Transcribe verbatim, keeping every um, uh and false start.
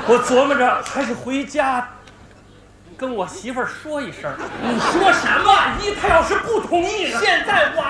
我琢磨着还是回家跟我媳妇儿说一声。 你说什么？ 万一她要是不同意呢？ 现在晚